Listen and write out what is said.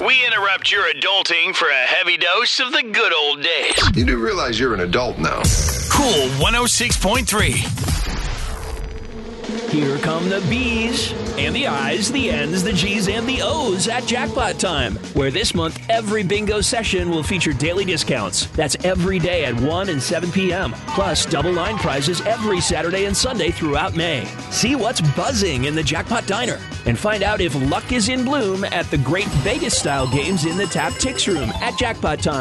We interrupt your adulting for a heavy dose of the good old days. You do realize you're an adult now. Cool 106.3. Here come the B's and the I's, the N's, the G's, and the O's at Jackpot Time, where this month every bingo session will feature daily discounts. That's every day at 1 and 7 p.m., plus double line prizes every Saturday and Sunday throughout May. See what's buzzing in the Jackpot Diner and find out if luck is in bloom at the great Vegas-style games in the Tap Tix Room at Jackpot Time.